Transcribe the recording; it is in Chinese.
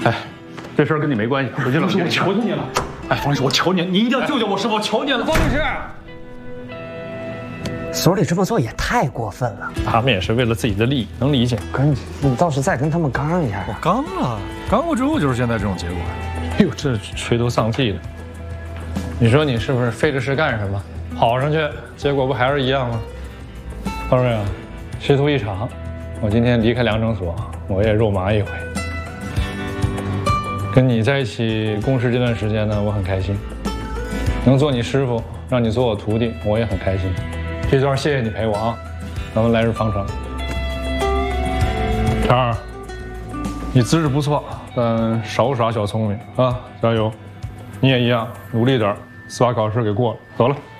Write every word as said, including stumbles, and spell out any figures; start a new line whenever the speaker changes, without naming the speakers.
哎，这事儿跟你没关系，回去冷静。
我求求你了，哎，方律师，我求你，你一定要救救我师傅，我求你了，方律师。
所里这么做也太过分了。
他们也是为了自己的利益，能理解。
可是你，你倒是再跟他们刚一下。
我刚了，刚过之后就是现在这种结果。
哎呦，这垂头丧气的。你说你是不是费这事干什么？跑上去，结果不还是一样吗？方瑞啊，师徒一场，我今天离开两诊所，我也肉麻一回。跟你在一起共事这段时间呢，我很开心。能做你师傅，让你做我徒弟，我也很开心。这段谢谢你陪我啊，咱们来日方长。长儿，你资质不错，但少耍小聪明啊，加油！你也一样，努力点，司法考试给过了。走了。